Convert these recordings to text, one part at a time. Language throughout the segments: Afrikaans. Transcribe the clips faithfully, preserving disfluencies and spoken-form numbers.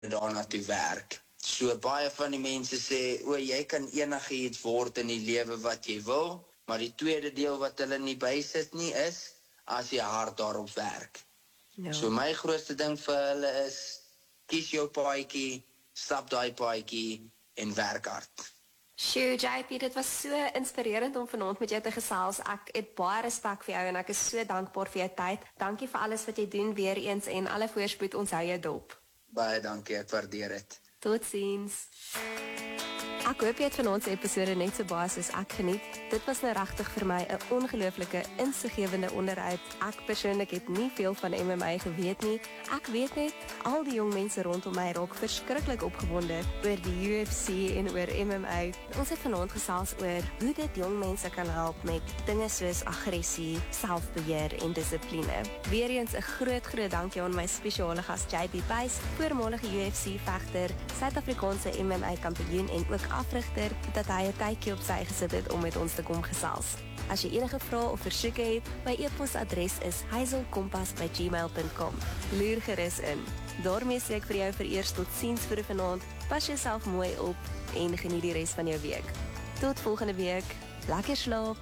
daarna toe werk. So baie van die mense sê, o, jy kan enigiets word in die lewe wat jy wil, maar die tweede deel wat hulle nie bysit nie is, as jy hard daarop werk. No. So my grootste ding vir hulle is, kies jou paadjie, stap daai paadjie en werk hard. Sjoe, J P, dit was so inspirerend om vanaand met jou te gesels. Ek het baie respek vir jou en ek is so dankbaar vir jou tyd. Dankie vir alles wat jy doen weer eens en alle voorspoed, ons hou jou dop. Baie dankie, ek waardeer dit. Totsiens. Ek hoop jy het vanaand se episode net so baie soos ek geniet. Dit was nou regtig vir my 'n ongelooflike insiggewende onderhoud. Ek persoonlik het nie veel van M M A geweet nie. Ek weet net al die jong mense rondom my raak verskriklik opgewonde oor die U F C en oor M M A. Ons het vanaand gesels oor hoe dit jong mense kan help met dinge soos aggressie, selfbeheer en dissipline. Weereens 'n groot groot dankie aan my spesiale gas J P Buys, voormalige U F C vegter, Suid-Afrikaanse M M A kampioen en ook afrigter, dat hy 'n tydjie op sy gesit het om met ons te kom gesels. As jy enige vrae of versoeke het, my e-posadres is hazelkompas by gmail dot com. Loer gerus in. Daarmee sê ek vir jou vereers tot ziens vir vanaand. Pas jouself mooi op en geniet die res van jou week. Tot volgende week. Lekker slaap.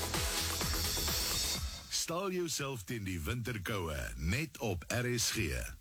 Stal jouself teen die winterkoue net op R S G.